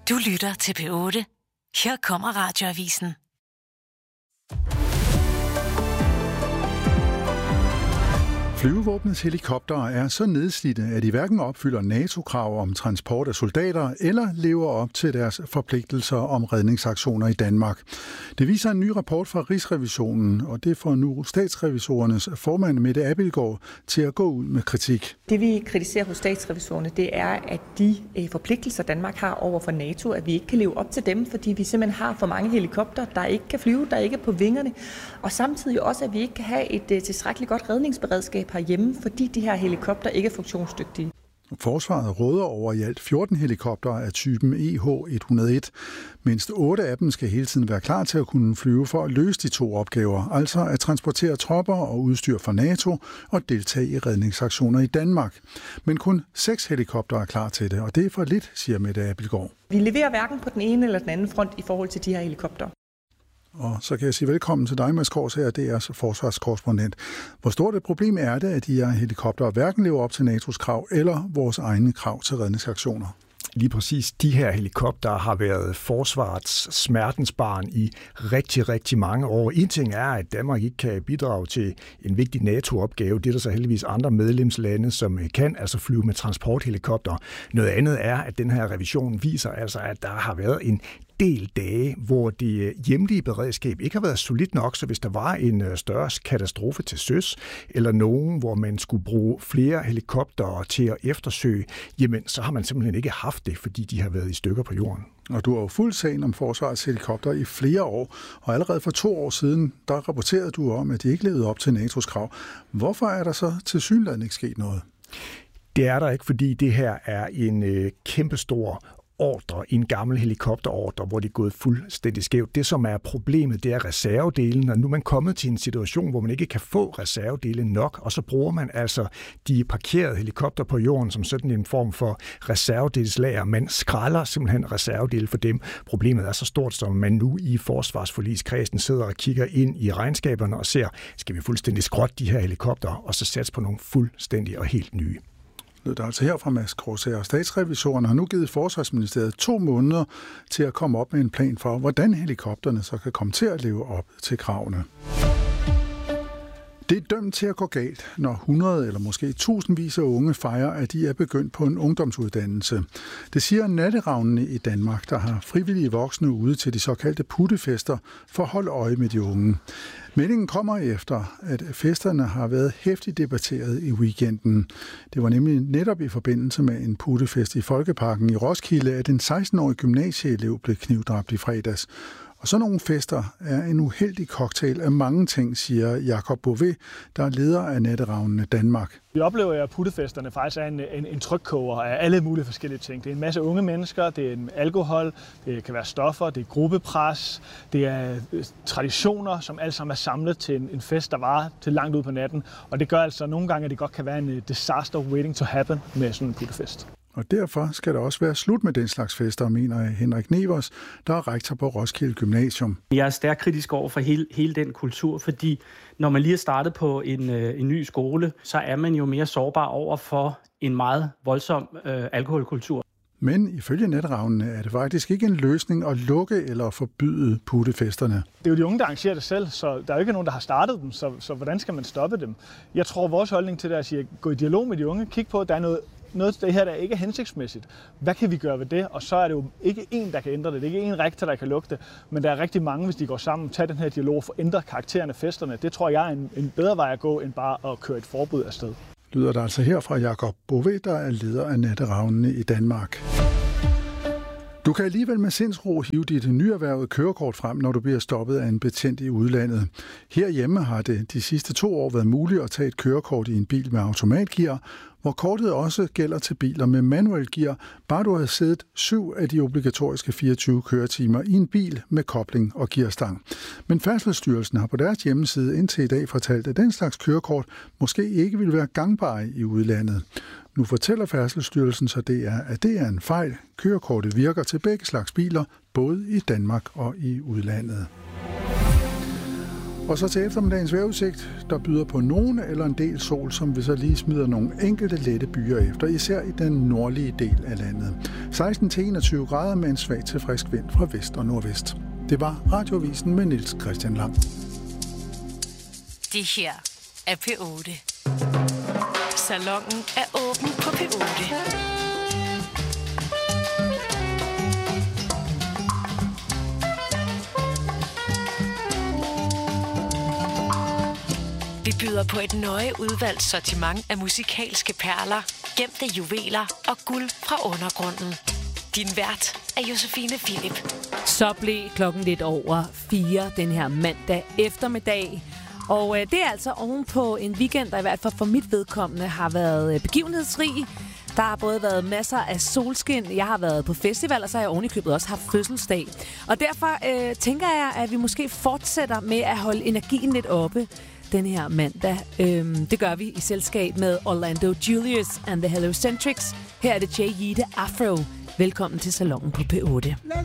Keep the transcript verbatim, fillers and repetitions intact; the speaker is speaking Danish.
Du lytter til P otte. Her kommer Radioavisen. Flyvevåbnets helikoptere er så nedslidte, at de hverken opfylder NATO-krav om transport af soldater eller lever op til deres forpligtelser om redningsaktioner i Danmark. Det viser en ny rapport fra Rigsrevisionen, og det får nu statsrevisorernes formand Mette Abildgaard til at gå ud med kritik. Det vi kritiserer hos statsrevisorerne, det er, at de forpligtelser Danmark har over for NATO, at vi ikke kan leve op til dem, fordi vi simpelthen har for mange helikopter, der ikke kan flyve, der ikke er på vingerne, og samtidig også, at vi ikke kan have et tilstrækkeligt godt redningsberedskab herhjemme, fordi de her helikopter ikke er funktionsdygtige. Forsvaret råder over i alt fjorten helikoptere af typen E H et hundrede og en. Mindst otte af dem skal hele tiden være klar til at kunne flyve for at løse de to opgaver, altså at transportere tropper og udstyr fra NATO og deltage i redningsaktioner i Danmark. Men kun seks helikoptere er klar til det, og det er for lidt, siger Mette Abildgaard. Vi leverer hverken på den ene eller den anden front i forhold til de her helikoptere. Og så kan jeg sige velkommen til dig, Mads Kors, her, det er forsvarskorrespondent. Hvor stort et problem er det, at de her helikoptere hverken lever op til NATO's krav eller vores egne krav til redningsaktioner? Lige præcis de her helikoptere har været forsvarets smertensbarn i rigtig, rigtig mange år. En ting er, at Danmark ikke kan bidrage til en vigtig NATO-opgave. Det er der så heldigvis andre medlemslande, som kan altså flyve med transporthelikopter. Noget andet er, at den her revision viser altså, at der har været en del dage, hvor det hjemlige beredskab ikke har været solidt nok, så hvis der var en større katastrofe til søs, eller nogen, hvor man skulle bruge flere helikoptere til at eftersøge, jamen så har man simpelthen ikke haft det, fordi de har været i stykker på jorden. Og du har jo fulgt sagen om forsvarets helikopter i flere år, og allerede for to år siden, der rapporterede du om, at de ikke levede op til NATO's krav. Hvorfor er der så tilsyneladende ikke sket noget? Det er der ikke, fordi det her er en øh, kæmpestor ordre, en gammel helikopterordre, hvor det er gået fuldstændig skævt. Det, som er problemet, det er reservedelen, og nu er man kommet til en situation, hvor man ikke kan få reservedele nok, og så bruger man altså de parkerede helikopter på jorden som sådan en form for reservedelslager. Man skralder simpelthen reservedele for dem. Problemet er så stort, som man nu i forsvarsforligskredsen sidder og kigger ind i regnskaberne og ser, skal vi fuldstændig skrotte de her helikopter, og så satse på nogle fuldstændig og helt nye. Det er altså her fra Mads Kors, og statsrevisoren har nu givet Forsvarsministeriet to måneder til at komme op med en plan for, hvordan helikopterne så kan komme til at leve op til kravene. Det er dømt til at gå galt, når hundrede eller måske tusindvis af unge fejrer, at de er begyndt på en ungdomsuddannelse. Det siger Natteravnene i Danmark, der har frivillige voksne ude til de såkaldte puttefester for at holde øje med de unge. Meldingen kommer efter, at festerne har været hæftigt debatteret i weekenden. Det var nemlig netop i forbindelse med en puttefest i Folkeparken i Roskilde, at en seksten-årig gymnasieelev blev knivdræbt i fredags. Og sådan nogle fester er en uheldig cocktail af mange ting, siger Jakob Bouvet, der er leder af Natteravnene Danmark. Vi oplever, at puttefesterne faktisk er en, en, en trykkoger af alle mulige forskellige ting. Det er en masse unge mennesker, det er en alkohol, det kan være stoffer, det er gruppepres, det er traditioner, som alle sammen er samlet til en, en fest, der varer til langt ud på natten. Og det gør altså nogle gange, at det godt kan være en disaster waiting to happen med sådan en puttefest. Og derfor skal der også være slut med den slags fester, mener Henrik Nevers, der er rektor på Roskilde Gymnasium. Jeg er stærkt kritisk over for hele, hele den kultur, fordi når man lige er startet på en, en ny skole, så er man jo mere sårbar over for en meget voldsom øh, alkoholkultur. Men ifølge Natteravnene er det faktisk ikke en løsning at lukke eller forbyde puttefesterne. Det er jo de unge, der arrangerer det selv, så der er jo ikke nogen, der har startet dem, så, så hvordan skal man stoppe dem? Jeg tror, vores holdning til det er at sige, gå i dialog med de unge, kig på, at der er noget noget det her, der ikke er hensigtsmæssigt. Hvad kan vi gøre ved det? Og så er det jo ikke én, der kan ændre det. Det er ikke én rektor, der kan lukke det. Men der er rigtig mange, hvis de går sammen, tager den her dialog for at ændre karaktererne af festerne. Det tror jeg er en, en bedre vej at gå, end bare at køre et forbud afsted. Lyder der altså her fra Jakob Bouvet, der er leder af Natteravnene i Danmark. Du kan alligevel med sindsro hive dit nyerhvervede kørekort frem, når du bliver stoppet af en betjent i udlandet. Herhjemme har det de sidste to år været muligt at tage et kørekort i en bil med automatgear, hvor kortet også gælder til biler med manuel gear, bare du har siddet syv af de obligatoriske fireogtyve køretimer i en bil med kobling og gearstang. Men Færdselsstyrelsen har på deres hjemmeside indtil i dag fortalt, at den slags kørekort måske ikke vil være gangbare i udlandet. Nu fortæller Færdselsstyrelsen så det er, at det er en fejl. Kørekortet virker til begge slags biler, både i Danmark og i udlandet. Og så til eftermiddagens vejrudsigt, der byder på nogen eller en del sol, som vi så lige smider nogle enkelte lette byer efter, især i den nordlige del af landet. seksten til enogtyve grader med en svag til frisk vind fra vest og nordvest. Det var Radioavisen med Niels Christian Lang. Det her er P otte. Salongen er åben på P otte. Vi byder på et nøje udvalgt sortiment af musikalske perler, gemte juveler og guld fra undergrunden. Din vært er Josefine Philip. Så blev klokken lidt over fire den her mandag eftermiddag. Og øh, det er altså ovenpå en weekend, der i hvert fald for mit vedkommende har været øh, begivenhedsrig. Der har både været masser af solskin, jeg har været på festival, og så har jeg ovenikøbet også haft fødselsdag. Og derfor øh, tænker jeg, at vi måske fortsætter med at holde energien lidt oppe den her mandag. Øhm, det gør vi i selskab med Orlando Julius and the Hellocentrics. Her er det Jay Yide Afro. Velkommen til Salongen på P otte.